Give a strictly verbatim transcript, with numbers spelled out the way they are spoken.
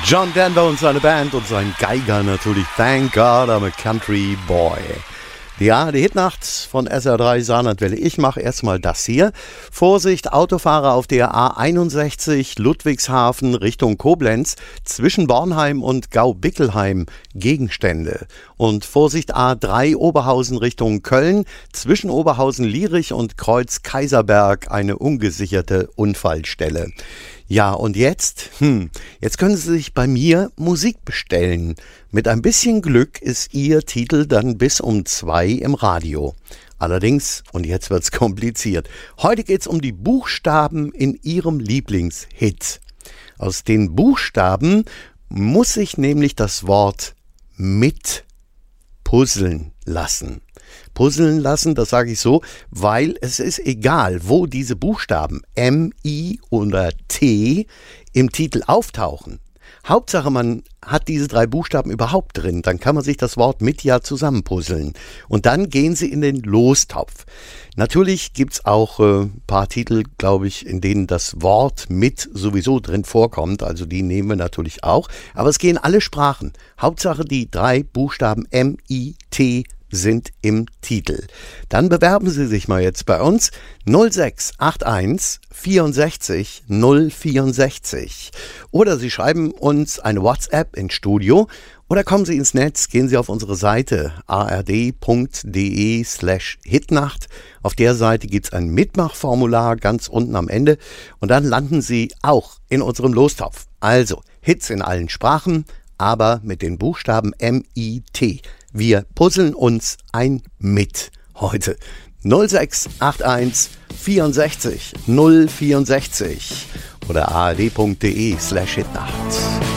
John Denver und seine Band und sein Geiger natürlich. Thank God I'm a Country Boy. Ja, die Hitnacht von S R drei Saarlandwelle. Ich mache erstmal das hier. Vorsicht, Autofahrer auf der A einundsechzig Ludwigshafen Richtung Koblenz zwischen Bornheim und Gau-Bickelheim Gegenstände. Und Vorsicht, A drei Oberhausen Richtung Köln zwischen Oberhausen-Lierich und Kreuz-Kaiserberg eine ungesicherte Unfallstelle. Ja, und jetzt, hm, jetzt können Sie sich bei mir Musik bestellen. Mit ein bisschen Glück ist Ihr Titel dann bis um zwei im Radio. Allerdings, und jetzt wird's kompliziert, heute geht's um die Buchstaben in Ihrem Lieblingshit. Aus den Buchstaben muss sich nämlich das Wort mit puzzeln lassen. Puzzeln lassen, das sage ich so, weil es ist egal, wo diese Buchstaben M, I oder T im Titel auftauchen. Hauptsache, man hat diese drei Buchstaben überhaupt drin, dann kann man sich das Wort mit ja zusammenpuzzeln. Und dann gehen sie in den Lostopf. Natürlich gibt's auch ein äh, paar Titel, glaube ich, in denen das Wort mit sowieso drin vorkommt. Also die nehmen wir natürlich auch. Aber es gehen alle Sprachen. Hauptsache, die drei Buchstaben M, I, T sind im Titel. Dann bewerben Sie sich mal jetzt bei uns null sechs acht eins vierundsechzig null vierundsechzig oder Sie schreiben uns eine WhatsApp ins Studio oder kommen Sie ins Netz, gehen Sie auf unsere Seite ard.de slash hitnacht. Auf der Seite gibt's ein Mitmachformular ganz unten am Ende und dann landen Sie auch in unserem Lostopf. Also Hits in allen Sprachen, aber mit den Buchstaben M I T. Wir puzzeln uns ein mit heute. null sechs acht eins vierundsechzig null vierundsechzig oder ard.de slash hitnacht.